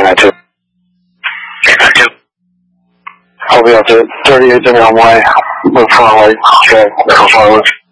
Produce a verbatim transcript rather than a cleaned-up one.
Again, I do. I do. I'll be up to thirty-eight in Elmway. Move forward. Okay, go forward.